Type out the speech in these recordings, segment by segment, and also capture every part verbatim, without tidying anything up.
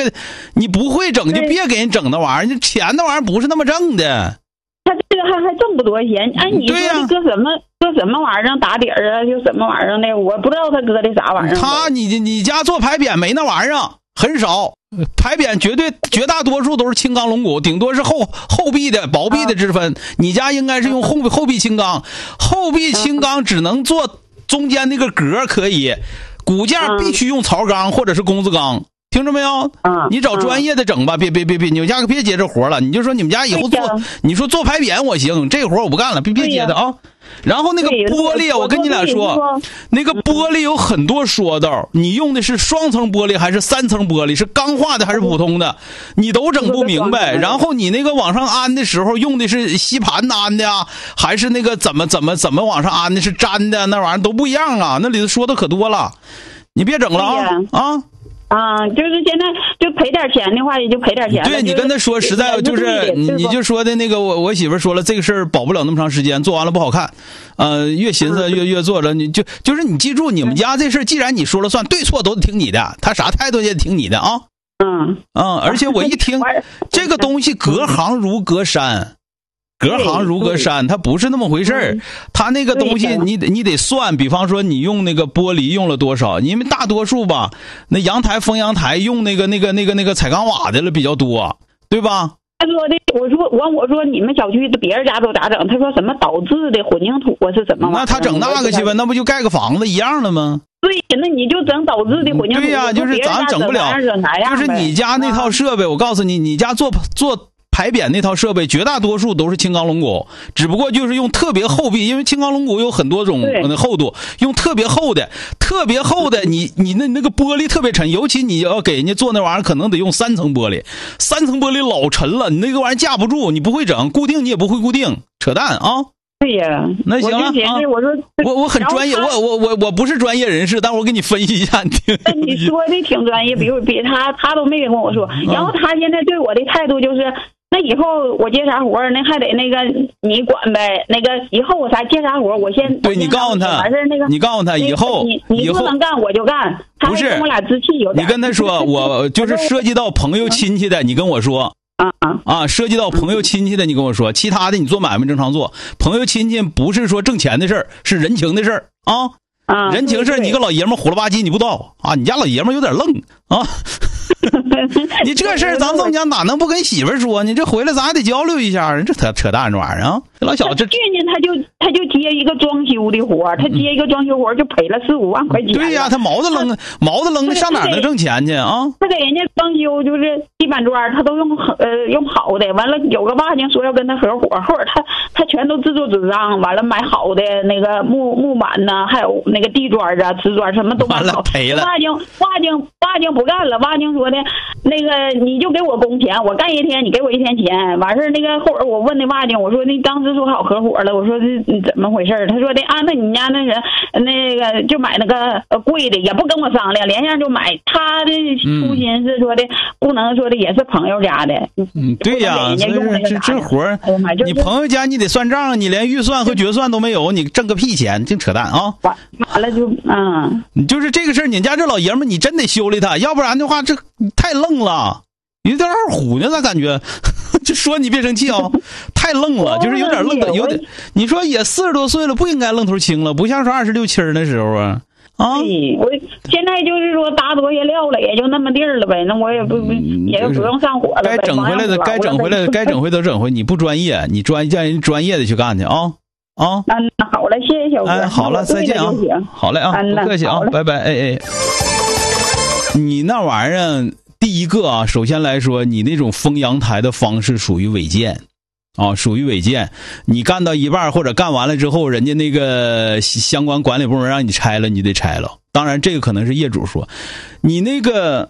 对？你不会整就别给人整那玩意儿，钱那玩意儿不是那么挣的。 他这个还还挣不多钱，哎，你说的搁什么、啊、搁什么玩意儿上打底儿啊？就什么玩意儿的？我不知道他搁的啥玩意儿。 他你你家做牌匾没那玩意儿，很少。牌匾绝对绝大多数都是轻钢龙骨，顶多是厚厚壁的薄壁的之分。啊、你家应该是用厚厚壁轻钢，厚壁轻钢只能做中间那个格可以，骨架必须用槽钢或者是工字钢。听着没有？ 啊， 你找专业的整吧，别别别别，你们家可别接这活了。你就说你们家以后做，你说做牌匾我行，这活我不干了，别别接的啊。然后那个玻璃，我跟你俩说，那个玻璃有很多说道，你用的是双层玻璃还是三层玻璃，是钢化的还是普通的，你都整不明白。然后你那个往上安的时候用的是吸盘安的呀，还是那个怎么怎么怎么往上安的是粘的，那玩意儿都不一样啊。那里头说的可多了，你别整了啊啊。 啊，就是现在就赔点钱的话，也就赔点钱。 对，你跟他说，实在就是你你就说的那个，我我媳妇说了，这个事儿保不了那么长时间，做完了不好看，呃，越寻思越越做着，你就就是你记住，你们家这事儿，既然你说了算，对错都得听你的，他啥态度也得听你的啊。 嗯嗯，而且我一听这个东西，隔行如隔山。隔行如隔山，它不是那么回事儿。它那个东西你得你得算，比方说你用那个玻璃用了多少，因为大多数吧，那阳台封阳台用那个那个那个那个彩钢瓦的了比较多，对吧？ 他说的，我说完我说你们小区的别人家都咋整？他说什么导致的混凝土啊是怎么玩意儿？ 那他整那个去吧，那不就盖个房子一样了吗？ 对，那你就整导致的混凝土。 对呀、啊，就是咱整不了，就是你家那套设备，我告诉你，你家做做。牌匾那套设备绝大多数都是轻钢龙骨，只不过就是用特别厚壁，因为轻钢龙骨有很多种厚度，用特别厚的特别厚的你你那那个玻璃特别沉，尤其你要给人家做那玩意儿可能得用三层玻璃，三层玻璃老沉了，你那个玩意儿架不住，你不会整，固定你也不会固定，扯淡啊。 对呀， 那行了啊， 我说我我很专业，我我我我不是专业人士，但我给你分析一下，你听。 你说的挺专业，比如比他他都没跟我说，然后他现在对我的态度就是。那以后我接啥活儿，那还得那个你管呗。那个以后我才接啥活儿，我先对你告诉他， 完事那个你告诉他以后你你不能干我就干， 不是我俩志气有点。 你跟他说，我就是涉及到朋友亲戚的，你跟我说啊啊，涉及到朋友亲戚的，你跟我说，其他的你做买卖正常做，朋友亲戚不是说挣钱的事儿，是人情的事儿啊。 啊， 人情事儿，你个老爷们虎了吧唧，你不知道啊？你家老爷们有点愣啊。你这事儿咱这么讲，哪能不跟媳妇儿说？你这回来咱还得交流一下，这扯扯淡这玩意儿啊！这老小子这去年他就他就接一个装修的活，他接一个装修活就赔了四五万块钱。 对呀、啊，他毛子扔毛子扔的上哪能挣钱去啊？ 他给人家装修就是地板砖，他都用呃用好的，完了有个瓦匠说要跟他合伙，后边他他全都自作主张，完了买好的那个木木板呐，还有那个地砖啊、瓷砖什么都买好， 赔了。 瓦匠瓦匠瓦匠不干了，瓦匠说的，那个你就给我工钱，我干一天你给我一天钱，完事儿那个后边我问那瓦匠，我说那当时说好合伙了，我说这怎么回事？他说的啊，那你家那人那个就买那个贵的，也不跟我商量，连样就买。他的初心是说的，不能说的也是朋友家的。 嗯，对呀，这这这活儿，你朋友家你得算账，你连预算和决算都没有，你挣个屁钱，净扯淡啊！ 完完了就嗯， 就是这个事儿，你家这老爷们你真得修理他，要不然的话这太愣了，有点二虎呢，咋感觉？就说你别生气啊、哦，太愣了，就是有点愣的，有点。你说也四十多岁了，不应该愣头青了，不像是二十六七那时候啊。啊， 我现在就是说打多些料了，也就那么地儿了呗，那我也不不、嗯、也不用上火了。 该整回来的，该整回来的，该整回都整回。你不专业，你专叫人专业的去干去啊啊。 嗯，好了，谢谢小哥。 哎，好了，再见啊。好嘞啊，不客气啊，拜拜。哎哎，你那玩意儿。第一个啊，首先来说，你那种封阳台的方式属于违建，啊，属于违建。你干到一半或者干完了之后，人家那个相关管理部门让你拆了，你得拆了。当然，这个可能是业主说，你那个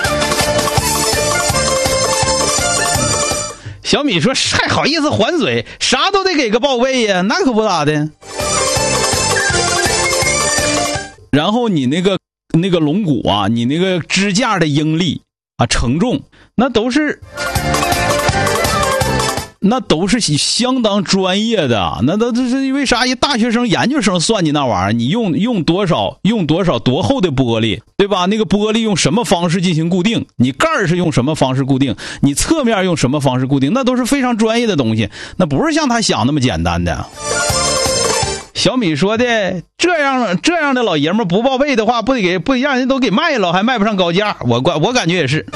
小米说还好意思还嘴，啥都得给个报备呀，那可不咋的。然后你那个那个龙骨啊，你那个支架的应力。啊，承重那都是那都是相当专业的，那都这是因为啥？一大学生、研究生算计那玩意儿，你用用多少，用多少多厚的玻璃，对吧？那个玻璃用什么方式进行固定？你盖儿是用什么方式固定？你侧面用什么方式固定？那都是非常专业的东西，那不是像他想那么简单的。小米说的这样这样的老爷们不报备的话，不得给不得让人都给卖了，还卖不上高价。我我感觉也是。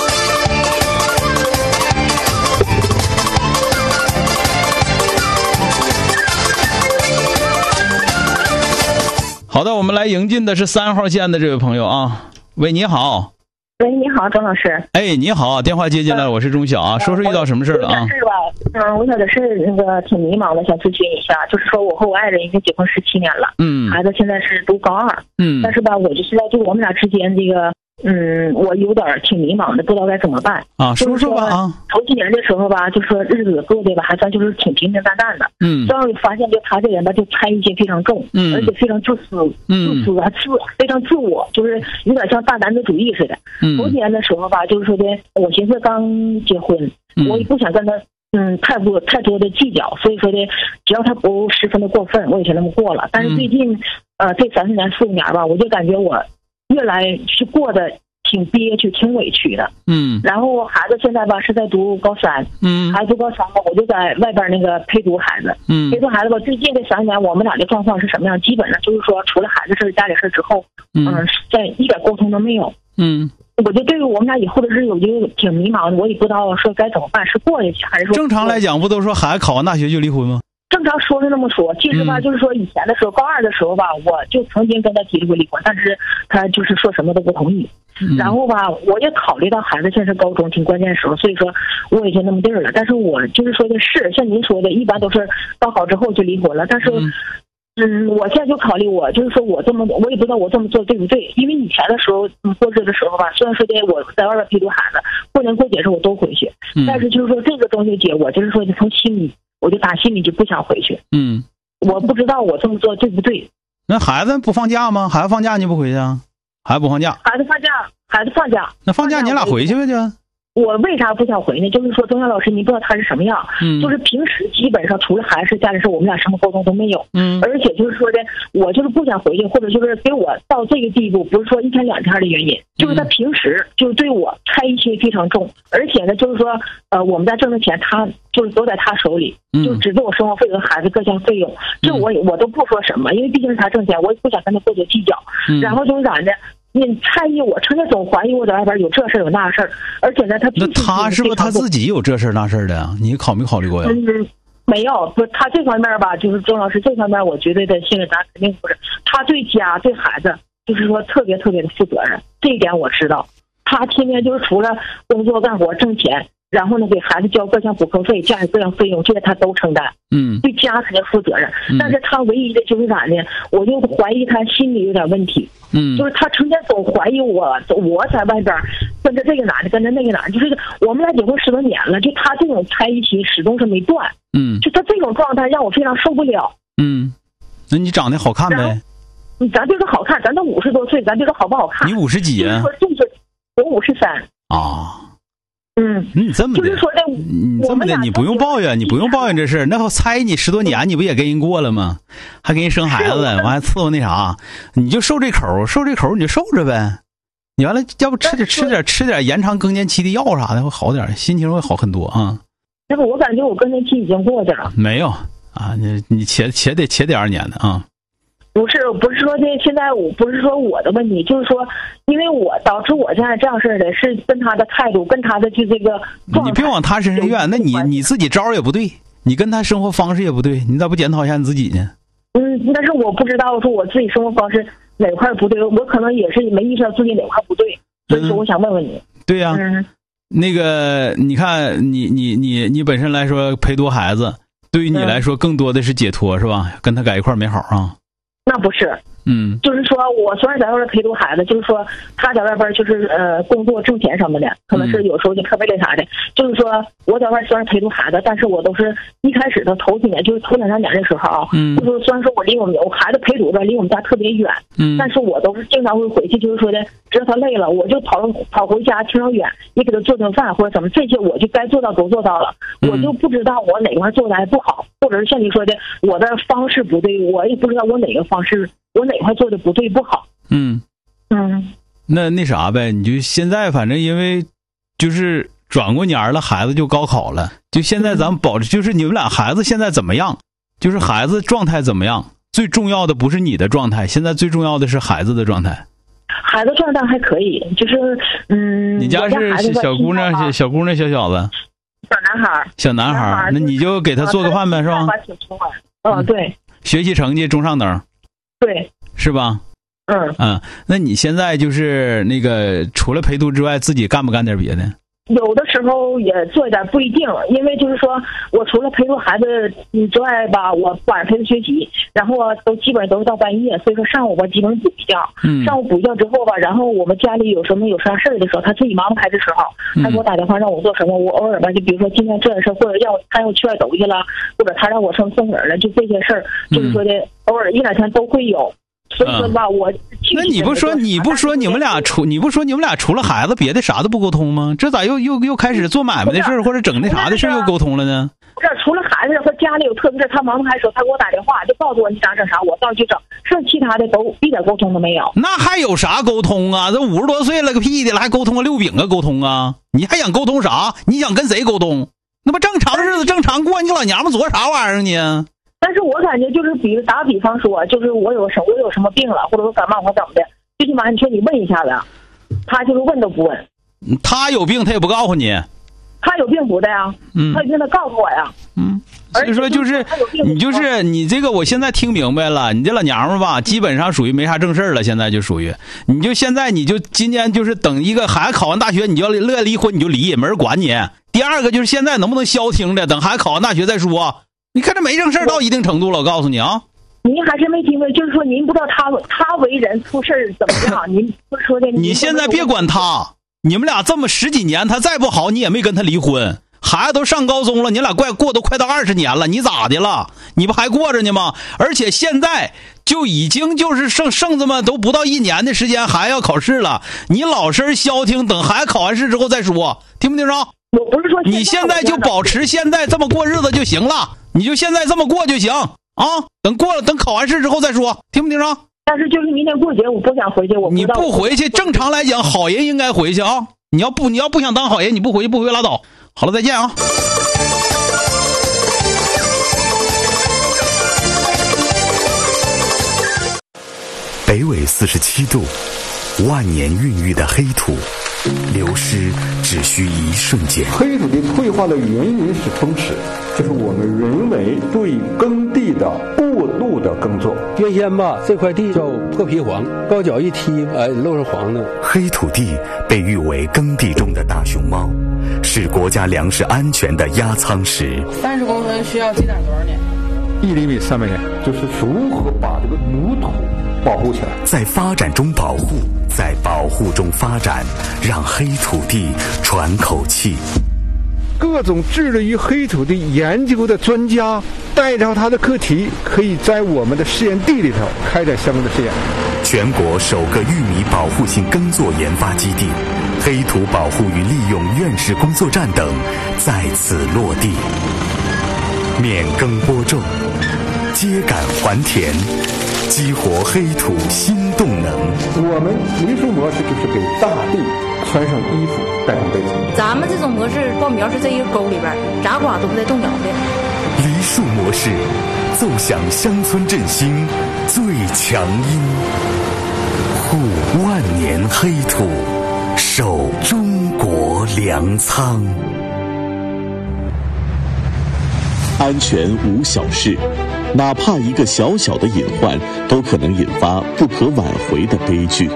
好的，我们来迎进的是三号线的这位朋友啊。喂，你好。 喂，你好，钟老师。 哎，你好，电话接进来了，我是钟晓啊。说说遇到什么事了啊？ 是吧？嗯，我有的是那个挺迷茫的，想咨询一下。就是说我和我爱人已经结婚十七年了，嗯，孩子现在是读高二，嗯，但是吧，我就知道，就我们俩之间这个。嗯，我有点挺迷茫的，不知道该怎么办啊。说说吧啊。 头几年的时候吧，就说日子过得吧，还算就是挺平平淡淡的。嗯。突然发现，就他这人吧，就猜疑心非常重，嗯，而且非常自私，嗯，自私还自非常自我，就是有点像大男子主义似的。嗯。头几年的时候吧，就是说的，我寻思刚结婚，我也不想跟他嗯太多太多的计较，所以说的，只要他不十分的过分，我也就那么过了。但是最近，嗯、呃，这三四年四五年吧，我就感觉我。越来是过得挺憋屈、挺委屈的，嗯。然后孩子现在吧是在读高三，嗯。孩子读高三吧，我就在外边那个陪读孩子，嗯。陪读孩子吧，最近这三年我们俩的状况是什么样？基本上就是说，除了孩子事、家里事之后，嗯，在一点沟通都没有，嗯。我就对于我们俩以后的日子，我就挺迷茫的，我也不知道说该怎么办，是过下去还是说？ 正常来讲，不都说孩子考完大学就离婚吗？ 正常说是那么说，其实吧，就是说以前的时候，高二的时候吧，我就曾经跟他提过离婚，但是他就是说什么都不同意。然后吧，我也考虑到孩子现在是高中挺关键的时候，所以说我也就那么地儿了。但是我就是说的是，像您说的，一般都是高考之后就离婚了。但是，嗯，我现在就考虑我就是说我这么，我也不知道我这么做对不对，因为以前的时候，嗯，过日的时候吧，虽然说的我在外边陪读孩子，过年过节时候我都回去，但是就是说这个中秋节，我就是说的从心里。我就打心里就不想回去。嗯，我不知道我这么做对不对。 那孩子不放假吗？孩子放假你不回去啊？孩子不放假？ 孩子放假，孩子放假。 那放假你俩回去呗就。 我为啥不想回呢？就是说，钟晓老师，您不知道他是什么样。嗯。就是平时基本上除了孩子家里事，我们俩什么沟通都没有。嗯。而且就是说的，我就是不想回去，或者就是给我到这个地步，不是说一天两天的原因，就是他平时就是对我猜疑心非常重，而且呢，就是说，呃，我们家挣的钱，他就是都在他手里，就只给我生活费和孩子各项费用，这我我都不说什么，因为毕竟是他挣钱，我也不想跟他过多计较。嗯。然后就是咋的？你猜疑我，成天总怀疑我在外边有这事儿有那事儿，而且呢，他那他是不是他自己有这事儿那事儿的呀？你考没考虑过呀？ 嗯，没有，不，他这方面吧，就是钟老师这方面，我绝对的信任他，肯定不是。他对家对孩子，就是说特别特别的负责任，这一点我知道。他天天就是除了工作干活挣钱，然后呢给孩子交各项补课费、家里各项费用，这个他都承担。嗯，对家肯定负责任，嗯、但是他唯一的就是咋呢？我就怀疑他心里有点问题。嗯，就是他成天总怀疑我，我在外边跟着这个男的，跟着那个男的，就是我们俩结婚十多年了，就他这种猜疑心始终是没断。嗯，就他这种状态让我非常受不了。 嗯，那你长得好看呗？ 咱就是好看，咱都五十多岁，咱就是好不好看？ 你五十几啊？ 就是说我五十三啊。 嗯， 你这么的， 就是说的， 你这么的，你不用抱怨，你不用抱怨这事。那后猜你十多年，你不也跟人过了吗？还给人生孩子，完还伺候那啥，你就受这口，受这口你就受着呗。你完了，要不吃点吃点吃点延长更年期的药啥的，会好点，心情会好很多啊。 那个我感觉我更年期已经过去了。 没有啊，你你且且得且得二年的啊。 不是，不是说这现在我不是说我的问题，就是说，因为我导致我现在这样式的，是跟他的态度，跟他的就这个。 你别往他身上怨，那你你自己招也不对，你跟他生活方式也不对，你咋不检讨一下你自己呢？ 嗯，但是我不知道说我自己生活方式哪块不对，我可能也是没意识到自己哪块不对，所以说我想问问你。 嗯、对呀、啊，嗯、那个你看你你你你本身来说陪读孩子，对于你来说更多的是解脱、嗯、是吧？跟他在一块没好啊。 那不是， 嗯， 就是说我虽然在外边陪读孩子，就是说他在外边就是呃工作挣钱什么的，可能是有时候就特别那啥的。就是说我在外虽然陪读孩子，但是我都是一开始的头几年，就是头两三年的时候啊，嗯，就是虽然说我离我们我孩子陪读的离我们家特别远，嗯，但是我都是经常会回去，就是说的，只要他累了，我就跑跑回家挺老远，也给他做顿饭或者怎么，这些我就该做到都做到了，嗯，我就不知道我哪块做的还不好，或者是像你说的，我的方式不对，我也不知道我哪个方式。我哪块做的不对不好？ 嗯嗯， 那那啥呗，你就现在反正因为就是转过年了，孩子就高考了，就现在咱们保持，就是你们俩孩子现在怎么样？就是孩子状态怎么样？最重要的不是你的状态，现在最重要的是孩子的状态。 孩子状态还可以，就是嗯。 你家是小姑娘，小小姑娘，小小子。 小男孩。 小男孩，那你就给他做个饭呗，是吧？ 嗯，对。 学习成绩中上等。 对， 是吧？ 嗯嗯，那你现在就是那个除了陪读之外，自己干不干点别的？ 有的时候也做一点，不一定，因为就是说我除了陪读孩子之外吧，我晚上陪他学习，然后都基本上都是到半夜，所以说上午吧基本补一觉，嗯，上午补一觉之后吧，然后我们家里有什么有啥事儿的时候，他自己忙不开的时候，他给我打电话让我做什么，我偶尔吧就比如说今天这件事，或者让我他让我去外走去了，或者他让我上送人了，就这些事儿，就是说的偶尔一两天都会有。所以说吧，嗯、我那你不说你不说你们俩除你不说你们俩除了孩子别的啥都不沟通吗？这咋又又又开始做买卖的事儿或者整那啥的事儿又沟通了呢？ 这除了孩子和家里有特别事，他忙不开的时候，他给我打电话就告诉我你想整啥，我到去整，剩其他的都一点沟通都没有。 那还有啥沟通啊？这五十多岁了个屁的了，还沟通个六饼啊沟通啊？你还想沟通啥？你想跟谁沟通？那不正常日子正常过，你老娘们做啥玩意儿呢？ 但是我感觉就是，比如打比方说，就是我有什我有什么病了，或者说感冒或怎么的，最起码你说你问一下子，他就是问都不问。 他有病他也不告诉你。 他有病不的呀，嗯，他有病他告诉我呀， 嗯。所以说就是你就是你这个，我现在听明白了，你这老娘们吧，基本上属于没啥正事了，现在就属于，你就现在你就今年就是等一个孩子考完大学，你就要乐离婚你就离，没人管你。第二个就是现在能不能消停的，等孩子考完大学再说。你看这没正事到一定程度了，我告诉你啊。 您还是没听明白，就是说您不知道他他为人出事怎么样，您不说的。 你现在别管他，你们俩这么十几年，他再不好，你也没跟他离婚。孩子都上高中了，你俩快过都快到二十年了，你咋的了？你不还过着呢吗？而且现在就已经就是剩剩这么都不到一年的时间，还要考试了。你老实消停，等孩子考完试之后再说，听不听着？ 我不是说你现在就保持现在这么过日子就行了，你就现在这么过就行啊。等过了，等考完试之后再说，听不听着？ 但是就是明天过节，我不想回去，我不你不回去，正常来讲，好人应该回去啊。你要不你要不想当好人，你不回去不回去拉倒。好了，再见啊。 北纬四十七度，万年孕育的黑土，流失只需一瞬间。 黑土地退化的原因是通吃，就是我们人为对耕地的过度的耕作。 原先吧，这块地叫破皮黄，高脚一踢，哎，露上黄的。 黑土地被誉为耕地中的大熊猫，是国家粮食安全的压舱石。 三十公分需要积攒多少年？ 一厘米三百年。就是如何把这个母土保护起来， 在发展中保护，在保护中发展，让黑土地喘口气。 各种致力于黑土地研究的专家带着他的课题，可以在我们的试验地里头开展相关的试验。 全国首个玉米保护性耕作研发基地、黑土保护与利用院士工作站等在此落地，免耕播种，秸秆还田，激活黑土新动能。 我们梨树模式就是给大地穿上衣服，盖上被子。 咱们这种模式，稻苗是在一个沟里边，咋刮都不带动摇的。 梨树模式，奏响乡村振兴最强音，护万年黑土，守中国粮仓。 安全无小事，哪怕一个小小的隐患，都可能引发不可挽回的悲剧。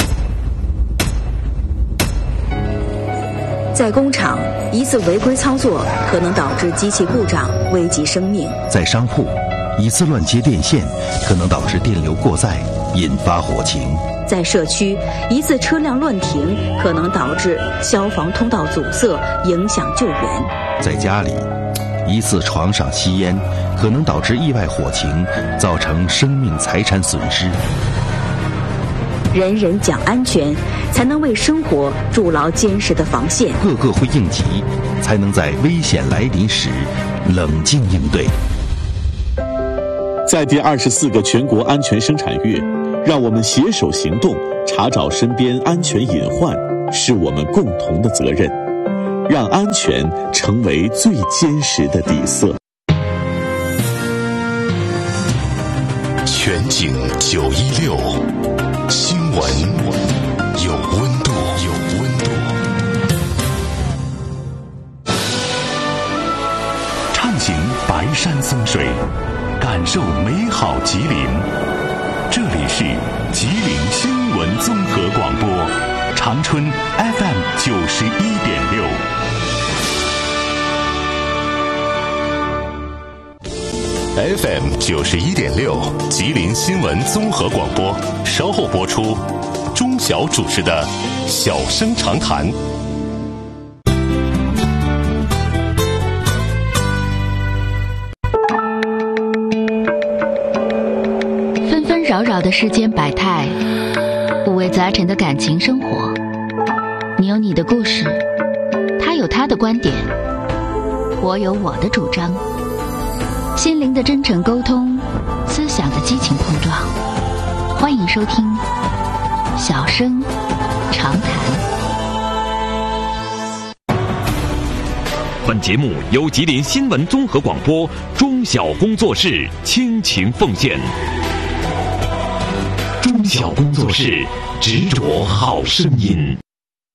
在工厂，一次违规操作可能导致机器故障，危及生命； 在商铺，一次乱接电线可能导致电流过载， 引发火情。 在社区，一次车辆乱停可能导致消防通道阻塞，影响救援。 在家里，一次床上吸烟可能导致意外火情，造成生命财产损失。 人人讲安全，才能为生活筑牢坚实的防线。 个个会应急，才能在危险来临时冷静应对。 在第二十四个全国安全生产月，让我们携手行动，查找身边安全隐患，是我们共同的责任，让安全成为最坚实的底色。 全景九一六，新闻有温度，有温度。畅行白山松水，感受美好吉林。这里是吉林新闻综合广播，长春 F M 九十一点六。F M 九十一点六，吉林新闻综合广播，稍后播出。钟晓主持的《小声长谈》。 纷纷扰扰的世间百态，五味杂陈的感情生活。你有你的故事，他有他的观点，我有我的主张。心灵的真诚沟通，思想的激情碰撞。欢迎收听《小声长谈》。 本节目由吉林新闻综合广播中小工作室倾情奉献。中小工作室执着好声音。